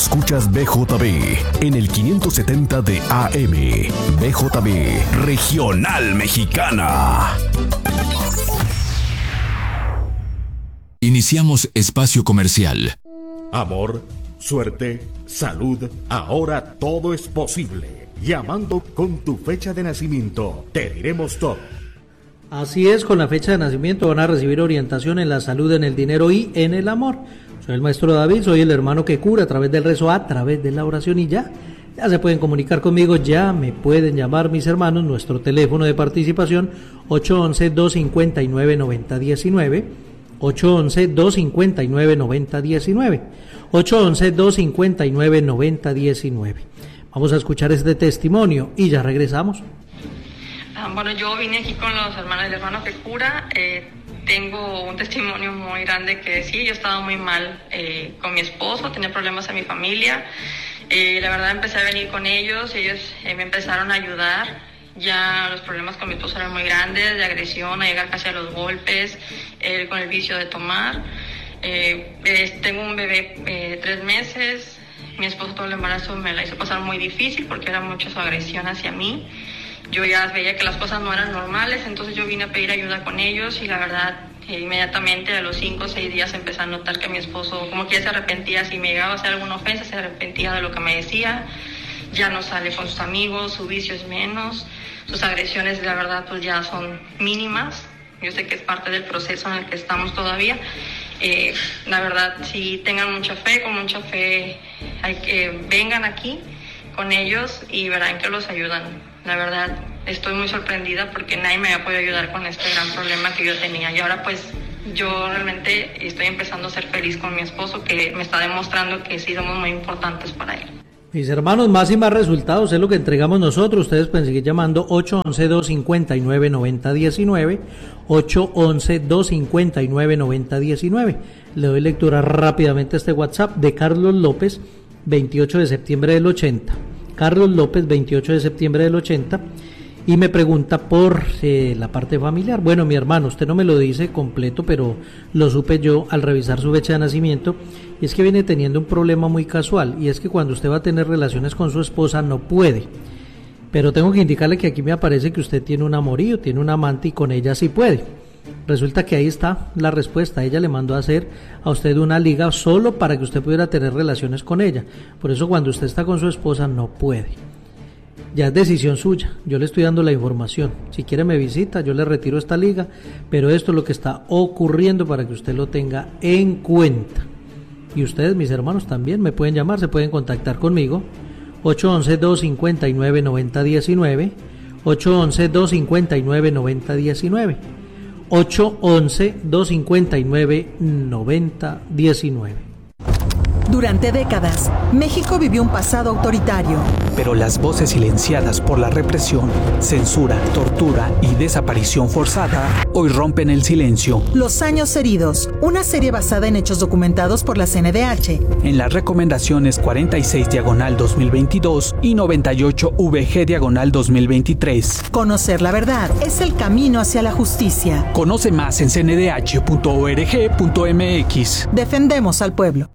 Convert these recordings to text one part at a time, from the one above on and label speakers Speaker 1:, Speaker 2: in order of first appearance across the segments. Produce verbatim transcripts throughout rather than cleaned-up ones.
Speaker 1: Escuchas B J B en el quinientos setenta de A M. B J B Regional Mexicana.
Speaker 2: Iniciamos espacio comercial.
Speaker 3: Amor, suerte, salud, ahora todo es posible. Llamando con tu fecha de nacimiento, te diremos todo.
Speaker 4: Así es, con la fecha de nacimiento van a recibir orientación en la salud, en el dinero y en el amor. Soy el maestro David, soy el hermano que cura a través del rezo, a través de la oración y ya. Ya se pueden comunicar conmigo, ya me pueden llamar mis hermanos. Nuestro teléfono de participación ocho once, dos cincuenta y nueve, noventa diecinueve. ocho once, dos cincuenta y nueve, noventa diecinueve. ocho once, dos cincuenta y nueve, noventa diecinueve. Vamos a escuchar este testimonio y ya regresamos.
Speaker 5: Ah, bueno, yo vine aquí con los hermanos del hermano que cura. Eh, tengo un testimonio muy grande que decir. Yo estaba muy mal eh, con mi esposo, tenía problemas en mi familia. Eh, la verdad empecé a venir con ellos, ellos eh, me empezaron a ayudar. Ya los problemas con mi esposo eran muy grandes, de agresión, a llegar casi a los golpes, eh, con el vicio de tomar. Eh, eh, tengo un bebé eh, de tres meses. Mi esposo todo el embarazo me la hizo pasar muy difícil porque era mucha su agresión hacia mí. Yo ya veía que las cosas no eran normales, entonces yo vine a pedir ayuda con ellos y la verdad, eh, inmediatamente a los cinco o seis días empecé a notar que mi esposo como que ya se arrepentía, si me llegaba a hacer alguna ofensa, se arrepentía de lo que me decía. Ya no sale con sus amigos, su vicio es menos, sus agresiones la verdad pues ya son mínimas. Yo sé que es parte del proceso en el que estamos todavía. Eh, la verdad, si tengan mucha fe, con mucha fe, hay que vengan aquí con ellos y verán que los ayudan. La verdad, estoy muy sorprendida porque nadie me había podido ayudar con este gran problema que yo tenía. Y ahora pues yo realmente estoy empezando a ser feliz con mi esposo, que me está demostrando que sí somos muy importantes para él.
Speaker 4: Mis hermanos, más y más resultados es lo que entregamos nosotros. Ustedes pueden seguir llamando ocho once, dos cincuenta y nueve, noventa diecinueve, ocho once, dos cincuenta y nueve, noventa diecinueve. Le doy lectura rápidamente a este WhatsApp de Carlos López, veintiocho de septiembre del ochenta. Carlos López, veintiocho de septiembre del ochenta, y me pregunta por eh, la parte familiar. Bueno, mi hermano, usted no me lo dice completo, pero lo supe yo al revisar su fecha de nacimiento, y es que viene teniendo un problema muy casual, y es que cuando usted va a tener relaciones con su esposa no puede. Pero tengo que indicarle que aquí me aparece que usted tiene un amorío, tiene un amante y con ella sí puede. Resulta que ahí está la respuesta. Ella le mandó a hacer a usted una liga solo para que usted pudiera tener relaciones con ella. Por eso cuando usted está con su esposa no puede. Ya es decisión suya, yo le estoy dando la información. Si quiere me visita, yo le retiro esta liga, pero esto es lo que está ocurriendo para que usted lo tenga en cuenta. Y ustedes, mis hermanos, también me pueden llamar, se pueden contactar conmigo. ocho once, dos cincuenta y nueve, noventa diecinueve, ocho once, dos cincuenta y nueve, noventa diecinueve, ocho once, dos cincuenta y nueve, noventa diecinueve.
Speaker 6: Durante décadas, México vivió un pasado autoritario.
Speaker 7: Pero las voces silenciadas por la represión, censura, tortura y desaparición forzada hoy rompen el silencio.
Speaker 6: Los años heridos, una serie basada en hechos documentados por la C N D H.
Speaker 7: En las recomendaciones cuarenta y seis diagonal dos mil veintidós y noventa y ocho V G diagonal dos mil veintitrés.
Speaker 6: Conocer la verdad es el camino hacia la justicia.
Speaker 7: Conoce más en c n d h punto org punto m x.
Speaker 6: Defendemos al pueblo.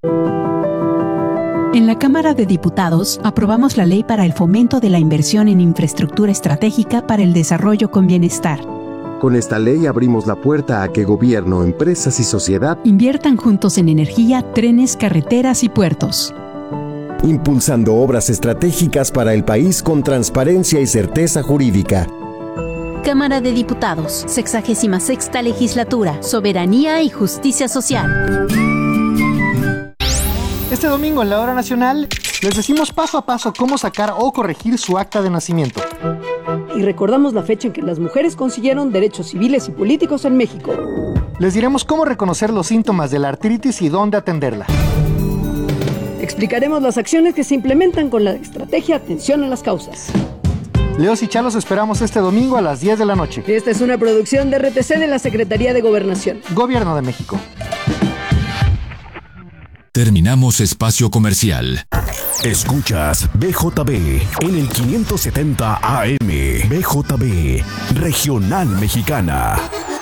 Speaker 8: En la Cámara de Diputados aprobamos la Ley para el Fomento de la Inversión en Infraestructura Estratégica para el Desarrollo con Bienestar.
Speaker 9: Con esta ley abrimos la puerta a que gobierno, empresas y sociedad
Speaker 8: inviertan juntos en energía, trenes, carreteras y puertos,
Speaker 9: impulsando obras estratégicas para el país con transparencia y certeza jurídica.
Speaker 10: Cámara de Diputados, sexagésima sexta Legislatura, Soberanía y Justicia Social.
Speaker 11: Este domingo en la Hora Nacional les decimos paso a paso cómo sacar o corregir su acta de nacimiento.
Speaker 12: Y recordamos la fecha en que las mujeres consiguieron derechos civiles y políticos en México.
Speaker 11: Les diremos cómo reconocer los síntomas de la artritis y dónde atenderla.
Speaker 12: Explicaremos las acciones que se implementan con la estrategia Atención a las Causas.
Speaker 11: Leos y Chalos esperamos este domingo a las diez de la noche.
Speaker 12: Esta es una producción de R T C de la Secretaría de Gobernación.
Speaker 11: Gobierno de México.
Speaker 2: Terminamos espacio comercial.
Speaker 1: Escuchas B J B en el quinientos setenta A M. B J B Regional Mexicana.